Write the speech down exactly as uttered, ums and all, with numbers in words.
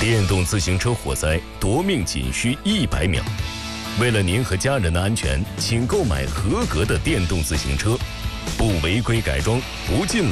电动自行车火灾夺命仅需一百秒。为了您和家人的安全，请购买合格的电动自行车，不违规改装，不进